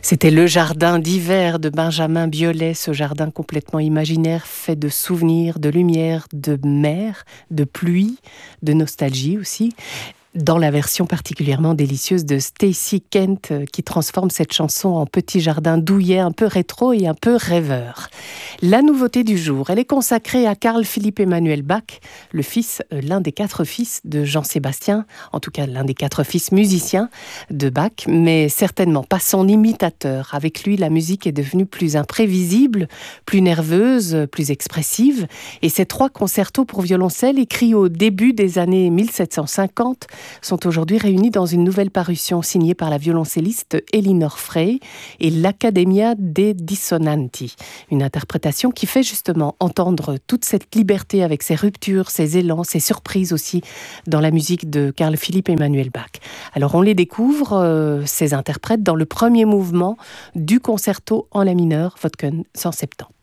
C'était le jardin d'hiver de Benjamin Biolay, ce jardin complètement imaginaire, fait de souvenirs, de lumière, de mer, de pluie, de nostalgie aussi, dans la version particulièrement délicieuse de Stacey Kent, qui transforme cette chanson en petit jardin douillet, un peu rétro et un peu rêveur. La nouveauté du jour, elle est consacrée à Carl Philipp Emanuel Bach, le fils, l'un des 4 fils de Jean-Sébastien, en tout cas l'un des 4 fils musiciens de Bach, mais certainement pas son imitateur. Avec lui, la musique est devenue plus imprévisible, plus nerveuse, plus expressive, et ces 3 concertos pour violoncelle, écrits au début des années 1750, sont aujourd'hui réunis dans une nouvelle parution signée par la violoncelliste Elinor Frey et l'Accademia dei Dissonanti. Une interprétation qui fait justement entendre toute cette liberté avec ses ruptures, ses élans, ses surprises aussi dans la musique de Carl Philipp Emanuel Bach. Alors on les découvre, ces interprètes, dans le premier mouvement du concerto en la mineur, Wotken 170.